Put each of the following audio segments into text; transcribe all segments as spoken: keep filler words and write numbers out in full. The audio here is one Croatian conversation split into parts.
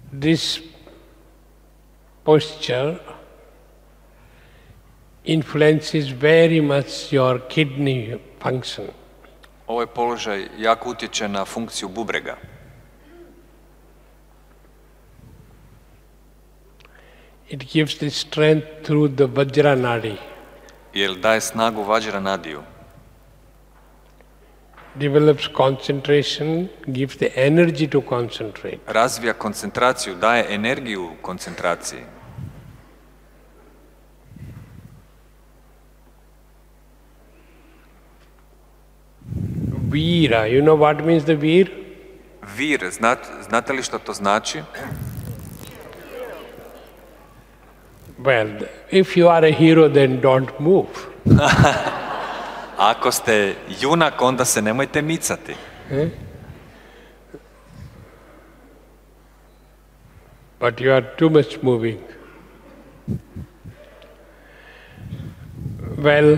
This posture influences very much your kidney function. Ovaj položaj jako utječe na funkciju bubrega. It gives the strength through the Vajra Nadi. Jer daje snagu Vajranadiju. Develops concentration, gives the energy to concentrate. Razvija koncentraciju, daje energiju koncentraciji. Veera, you know what means the veer? Vir, znat, znate li što to znači? Well, if you are a hero, then don't move. Ako ste junak, onda se nemojte micati. Eh? But you are too much moving. Well,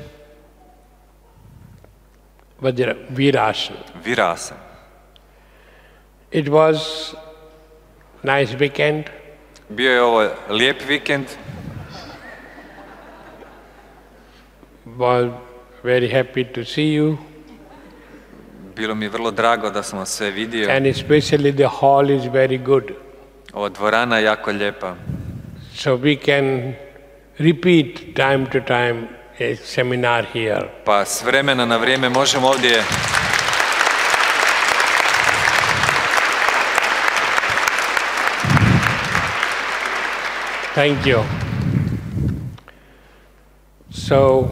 Vajra, Virasana. Virasana. It was nice weekend. Bio je ovo lijep vikend. Was very happy to see you. Bilo mi je vrlo drago da sam vas sve vidio. And especially the hall is very good. Ova dvorana je jako lijepa. So we can repeat time to time a seminar here. Pa s vremena na vrijeme možemo ovdje Thank you. So,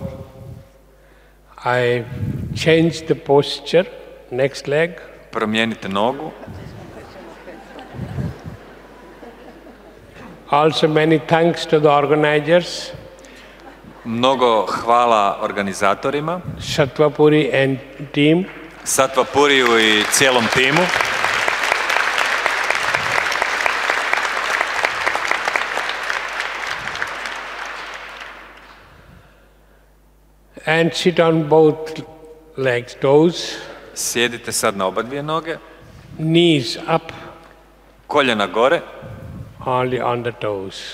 I changed the posture, next leg. Promijenite nogu. Also many thanks to the organizers. Mnogo hvala organizatorima. Satvapuri and team. Satvapuriju i cijelom timu. And sit on both legs, toes. Sjedite sad na oba dvije noge. Knees up. Koljena gore. Only on the toes.